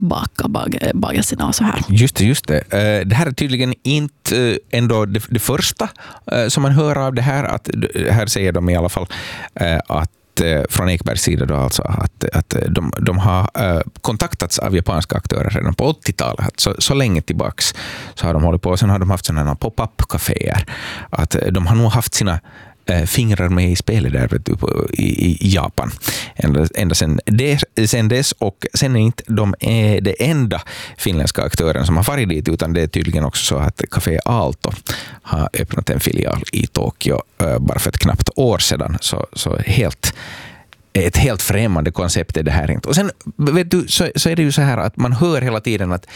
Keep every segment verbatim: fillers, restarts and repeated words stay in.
baka bag- bagelserna och så här. Just det, just det. Det här är tydligen inte ändå det, det första som man hör av det här. Att, här säger de i alla fall att från Ekbergs sida då alltså att, att de, de har uh, kontaktats av japanska aktörer redan på åttiotalet. Så, så länge tillbaks så har de hållit på. Sen har de haft sådana pop-up-caféer. Att de har nog haft sina uh, fingrar med i spelet där vet du, på, i, i Japan. Ända, ända sen, des, sen dess och sen är inte de är det enda finländska aktören som har farit dit utan det är tydligen också så att Café Aalto har öppnat en filial i Tokyo uh, bara för ett knappt år sedan. Så, så helt ett helt främmande koncept är det här inte. Och sen vet du, så, så är det ju så här att man hör hela tiden att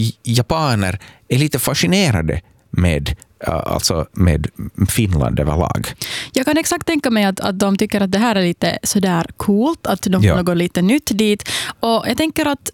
japaner är lite fascinerade med alltså med Finland överlag. Jag kan exakt tänka mig att, att de tycker att det här är lite sådär coolt, att de ja. får gå lite nytt dit. Och jag tänker att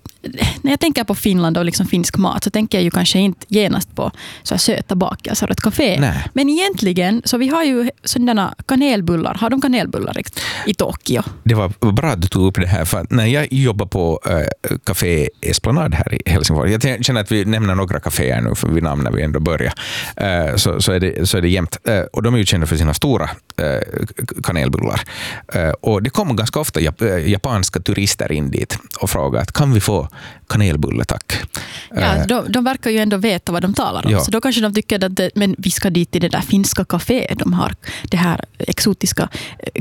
när jag tänker på Finland och liksom finsk mat så tänker jag ju kanske inte genast på så här söta bakelser och ett café. Nej. Men egentligen, så vi har ju sådana kanelbullar. Har de kanelbullar i Tokyo? Det var bra att du tog upp det här för när jag jobbar på äh, Café Esplanad här i Helsingfors. Jag känner att vi nämner några kaféer nu för vi namn när vi ändå börjar. Äh, så, så, är det, så är det jämnt. Äh, och de är ju kända för sina stora äh, kanelbullar. Äh, och det kommer ganska ofta jap- japanska turister in dit och frågar att kan vi få kanelbulle, tack. Ja, de, de verkar ju ändå veta vad de talar om. Ja. Så då kanske de tycker att det, men vi ska dit till det där finska café. De har det här exotiska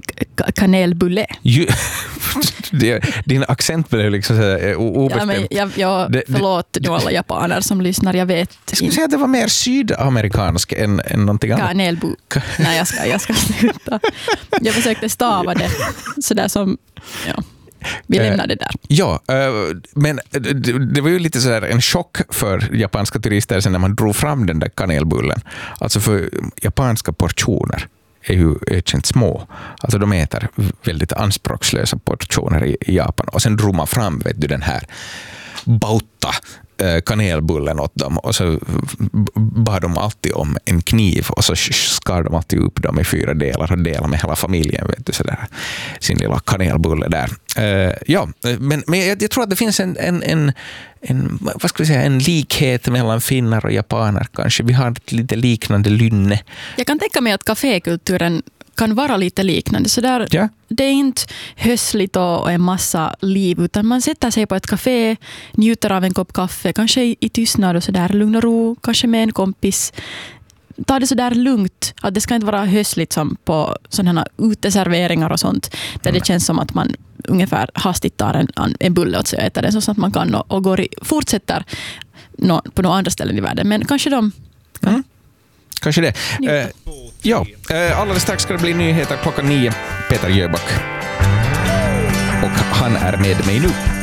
k- kanelbulle. Ju, det, din accent blev liksom så obestämd. Ja, men jag, jag, det, förlåt nu alla japaner som lyssnar, jag vet. Jag skulle säga att det var mer sydamerikansk än, än någonting annat. Kanelbu. Nej, jag ska, jag ska sluta. Jag försökte stava det sådär som... Ja. Vi lämnar det där. Ja, men det var ju lite sådär en chock för japanska turister sen när man drog fram den där kanelbullen. Alltså för japanska portioner är ju erkänt små. Alltså de äter väldigt anspråkslösa portioner i Japan. Och sen drog man fram vet du, den här bauta kanelbullen åt dem och så bad de alltid om en kniv och så skar de alltid upp dem i fyra delar och delade med hela familjen vet du, så där, sin lilla kanelbulle där. Uh, ja, men, men jag, jag tror att det finns en, en, en, en, vad ska vi säga, en likhet mellan finnar och japaner kanske. Vi har ett lite liknande lynne. Jag kan tänka mig att kafékulturen kan vara lite liknande. Så där, ja. Det är inte höstligt och en massa liv utan man sätter sig på ett café, njuter av en kopp kaffe, kanske i, i tystnad och sådär, lugn och ro, kanske med en kompis. Ta det sådär lugnt, att det ska inte vara höstligt som på sådana uteserveringar och sånt där det känns som att man ungefär hastigt tar en, en bulle och så äter den så att man kan och, och går i, fortsätter no, på några andra ställen i världen. Men kanske de... Mm. Kanske det. Uh, ja, uh, alldeles strax ska det bli nyheter klockan nio. Peter Jöback. Och han är med mig nu.